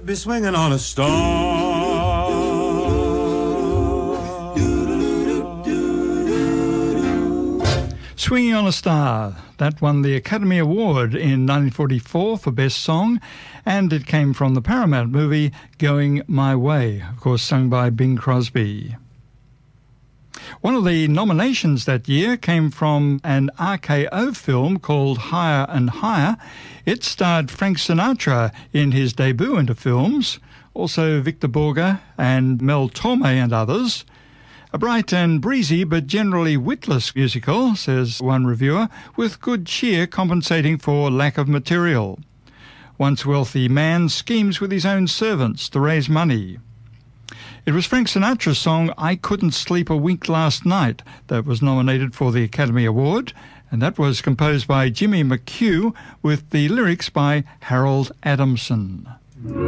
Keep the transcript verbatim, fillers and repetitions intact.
be swinging on a star. Swinging on a Star. That won the Academy Award in nineteen forty-four for Best Song, and it came from the Paramount movie Going My Way, of course sung by Bing Crosby. One of the nominations that year came from an R K O film called Higher and Higher. It starred Frank Sinatra in his debut into films, also Victor Borge and Mel Torme and others. A bright and breezy but generally witless musical, says one reviewer, with good cheer compensating for lack of material. Once wealthy man schemes with his own servants to raise money. It was Frank Sinatra's song I Couldn't Sleep a Wink Last Night that was nominated for the Academy Award, and that was composed by Jimmy McHugh with the lyrics by Harold Adamson.